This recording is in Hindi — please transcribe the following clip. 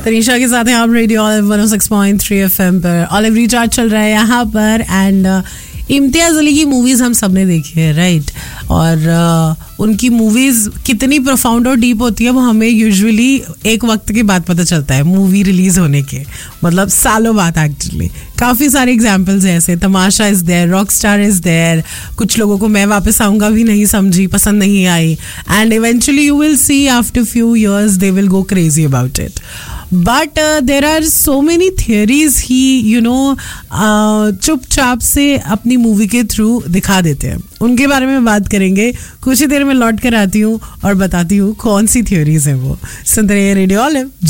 तनीषा के साथ हैं आप रेडियो ऑलिव 106.3 FM पर. ऑलिव रिचार्ज चल रहा है यहाँ पर एंड इम्तियाज़ अली की मूवीज़ हम सब ने देखी है राइट. और उनकी मूवीज़ कितनी प्रोफाउंड और डीप होती है वो हमें यूजुअली एक वक्त के बाद पता चलता है, मूवी रिलीज़ होने के मतलब सालों बाद. एक्चुअली काफ़ी सारे एग्जाम्पल्स हैं ऐसे. तमाशा is there, rock star is there. कुछ लोगों को मैं वापस आऊँगा भी नहीं समझी, पसंद नहीं आई and eventually you will see after few years they will go crazy about it. But there are so many theories ही चुपचाप से अपनी मूवी के थ्रू दिखा देते हैं. उनके बारे में बात करेंगे कुछ ही देर में. लौट कर आती हूँ और बताती हूँ कौन सी थियरीज हैं वो. सुनते रहिए रेडियो ऑलिव.